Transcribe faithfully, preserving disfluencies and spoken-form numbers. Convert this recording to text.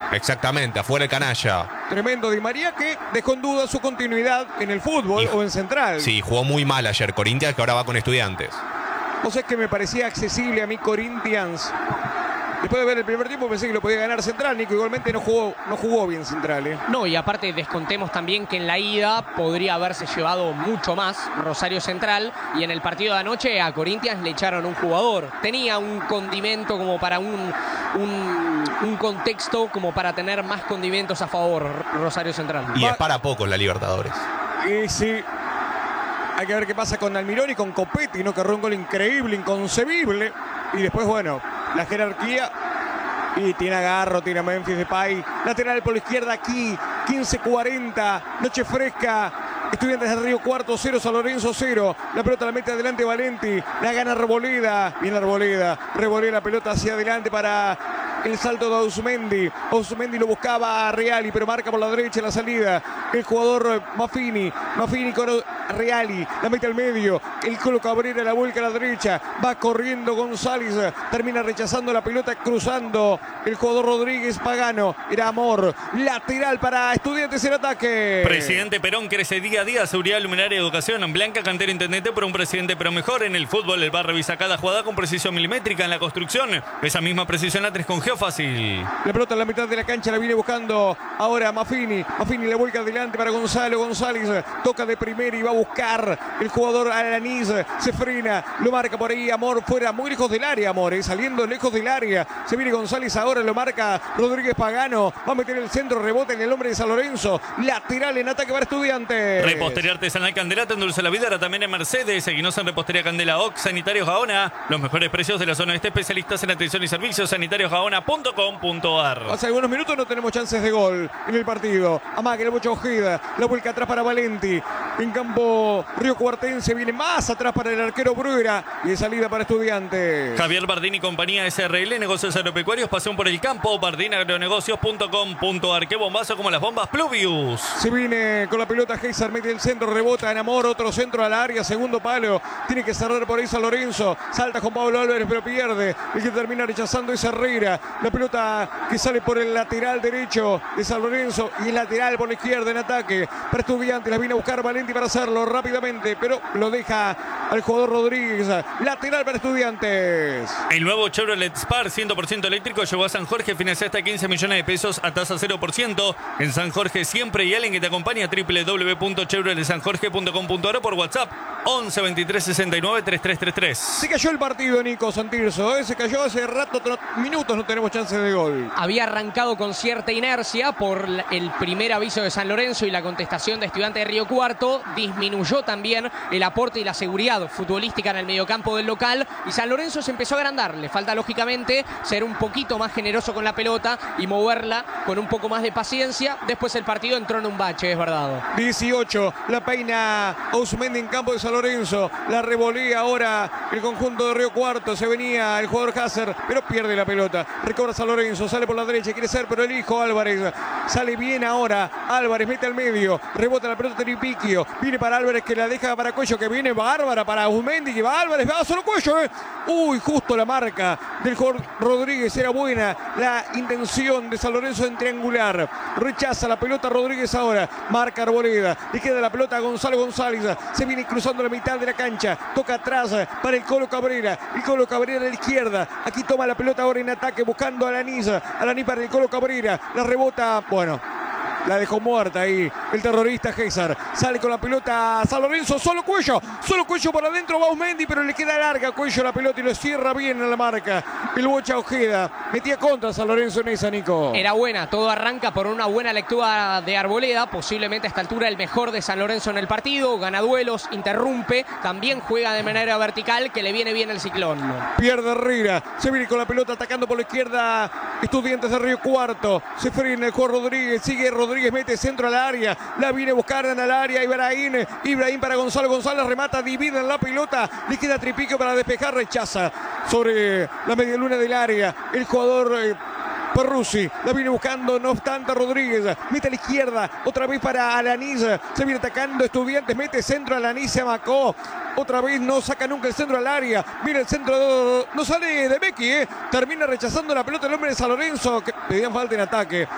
Exactamente, afuera el canalla. Tremendo Di María, que dejó en duda su continuidad en el fútbol y, o en Central. Sí, jugó muy mal ayer Corinthians, que ahora va con Estudiantes. O sea, es que me parecía accesible a mí Corinthians. Después de ver el primer tiempo pensé que lo podía ganar Central. Nico igualmente no jugó, no jugó bien Central, ¿eh? No, y aparte descontemos también que en la ida podría haberse llevado mucho más Rosario Central, y en el partido de anoche a Corinthians le echaron un jugador. Tenía un condimento como para un, un, un contexto como para tener más condimentos a favor Rosario Central. Y es para pocos la Libertadores. Y sí. Hay que ver qué pasa con Almirón y con Copetti, ¿no? Que erró un gol increíble, inconcebible. Y después, bueno, la jerarquía. Y tiene agarro, tiene a Memphis Depay. Lateral por la izquierda aquí, quince cuarenta. Noche fresca. Estudiantes de Río Cuarto, cero, San Lorenzo, cero. La pelota la mete adelante Valenti. La gana Arboleda. Viene Arboleda. Revolea la pelota hacia adelante para el salto de Ausmendi. Ausmendi lo buscaba a Reali, pero marca por la derecha la salida. El jugador Maffini. Maffini con Reali. La mete al medio. El Colo Cabrera la vuelca a la derecha. Va corriendo González. Termina rechazando la pelota, cruzando el jugador Rodríguez Pagano. Era Amor. Lateral para Estudiantes en ataque. Presidente Perón crece día a día. Seguridad, luminaria, educación. Blanca Cantera, intendente por un presidente pero mejor. En el fútbol, el bar revisa cada jugada con precisión milimétrica. En la construcción, esa misma precisión la tres con Geofácil. La pelota en la mitad de la cancha la viene buscando ahora Maffini. Maffini la vuelca adelante para Gonzalo González. Toca de primera y va a buscar el jugador Alanís. Se frena, lo marca por ahí Amor fuera, muy lejos del área Amor, eh, saliendo lejos del área. Se viene González ahora, lo marca Rodríguez Pagano. Va a meter el centro, rebota en el hombre de San Lorenzo. Lateral en ataque para Estudiantes. Repostería Artesanal Candela te endulza la vida, ahora también en Mercedes. Seguinos en Repostería Candela Ox, Sanitarios Gaona. Los mejores precios de la zona este, especialistas en atención y servicios, sanitarios gaona punto com punto ar. Hace algunos minutos no tenemos chances de gol en el partido. Amague, el Bocha Ojeda, la vuelca atrás para Valenti. En campo Río Cuartense, viene más atrás para el arquero Bruera. Y de salida para Estudiantes. Javier Bardini y compañía S R L, negocios agropecuarios, pasión por el campo, bardini agronegocios punto com punto ar. Qué bombazo como las bombas Pluvius. Se viene con la pelota Heiser, mete el centro, rebota en Amor, otro centro al área, segundo palo. Tiene que cerrar por ahí San Lorenzo. Salta con Pablo Álvarez, pero pierde. El que termina rechazando es Herrera. La pelota que sale por el lateral derecho de San Lorenzo y el lateral por la izquierda en ataque para Estudiantes. La viene a buscar Valenti para hacerlo rápidamente, pero lo deja al jugador Rodríguez. Lateral para Estudiantes. El nuevo Chevrolet Spar cien por ciento eléctrico llegó a San Jorge, financia hasta quince millones de pesos a tasa cero por ciento. En San Jorge siempre hay alguien que te acompaña. doble u doble u doble u punto chevrolet san jorge punto com punto ar por WhatsApp once veintitrés sesenta y nueve treinta y tres treinta y tres. Se cayó el partido, Nico Santirso, ¿eh? Se cayó hace rato, minutos no tenemos chances de gol. Había arrancado con cierta inercia por el primer aviso de San Lorenzo y la contestación de Estudiantes de Río Cuarto. Disminuyó también el aporte y la seguridad futbolística en el mediocampo del local y San Lorenzo se empezó a agrandar. Le falta lógicamente ser un poquito más generoso con la pelota y moverla con un poco más de paciencia. Después el partido entró en un bache, es verdad. dieciocho, la peina Ausmendi en campo de San Lorenzo, la revolea ahora el conjunto de Río Cuarto. Se venía el jugador Hasser, pero pierde la pelota. Recobra San Lorenzo, sale por la derecha, quiere ser, pero el hijo Álvarez sale bien ahora. Álvarez mete al medio, rebota la pelota Tripiquio, viene para Álvarez que la deja para Cuello, que viene bárbara para Ausmendi, que va Álvarez, va solo Cuello, eh. Uy, justo la marca del jugador Rodríguez, era buena la intención de San Lorenzo en triangular. Rechaza la pelota Rodríguez ahora, marca Arboleda, le queda la pelota a Gonzalo González, se viene cruzando la mitad de la cancha, toca atrás para el Colo Cabrera, el Colo Cabrera a la izquierda, aquí toma la pelota ahora en ataque buscando a Alanis, Alanis para el Colo Cabrera, la rebota, bueno, la dejó muerta ahí el terrorista Heiser. Sale con la pelota San Lorenzo, solo Cuello, solo Cuello por adentro va Ausmendi, pero le queda larga Cuello la pelota y lo cierra bien en la marca. El Bocha Ojeda metía contra San Lorenzo en esa, Nico. Era buena, todo arranca por una buena lectura de Arboleda, posiblemente a esta altura el mejor de San Lorenzo en el partido, gana duelos, interrumpe, también juega de manera vertical que le viene bien el ciclón. Pierde Herrera, se viene con la pelota atacando por la izquierda Estudiantes de Río Cuarto, se frena el jugador Rodríguez, sigue Rodríguez, mete centro al área, la viene a buscar en el área Ibrahim, Ibrahim para Gonzalo González, remata, divide en la pelota, le queda Tripiquio para despejar, rechaza sobre la medialuna del área, el jugador eh, Perruzzi, la viene buscando, no obstante Rodríguez, mete a la izquierda, otra vez para Alanis, se viene atacando Estudiantes, mete centro Alanis, se amacó, otra vez no saca nunca el centro al área, mira el centro, no sale de Becky, eh. Termina rechazando la pelota el hombre de San Lorenzo, que pedían falta en ataque.